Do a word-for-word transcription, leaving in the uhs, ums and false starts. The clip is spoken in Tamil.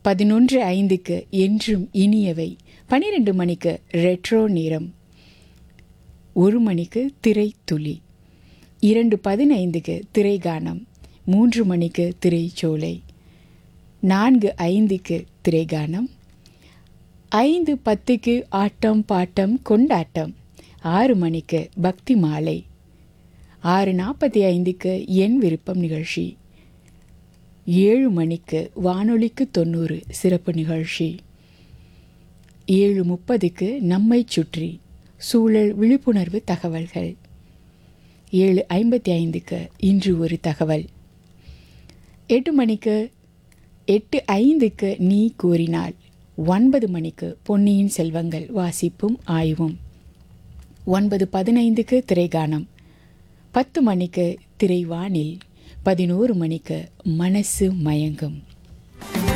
பதினொன்று ஐந்துக்கு என்றும் இனியவை, பனிரெண்டு மணிக்கு ரெட்ரோ நேரம், ஒரு மணிக்கு திரைத்துளி, இரண்டு பதினைந்துக்கு திரைகானம், மூன்று மணிக்கு திரைச்சோலை, நான்கு ஐந்துக்கு திரைகானம், ஐந்து பத்துக்கு ஆட்டம் பாட்டம் கொண்டாட்டம், ஆறு மணிக்கு பக்தி மாலை, ஆறு நாற்பத்தி ஐந்துக்கு என் விருப்பம் நிகழ்ச்சி, ஏழு மணிக்கு வானொலிக்கு தொண்ணூறு சிறப்பு நிகழ்ச்சி, ஏழு முப்பதுக்கு நம்மை சுற்றி சூழல் விழிப்புணர்வு தகவல்கள், ஏழு ஐம்பத்தி ஐந்துக்கு இன்று ஒரு தகவல், எட்டு மணிக்கு எட்டு ஐந்துக்கு நீ கூறினால், ஒன்பது மணிக்கு பொன்னியின் செல்வங்கள் வாசிப்பும் ஆய்வும், ஒன்பது பதினைந்துக்கு திரைகானம், பத்து மணிக்கு திரைவானில், பதினோரு மணிக்கு மனசு மயங்கும்.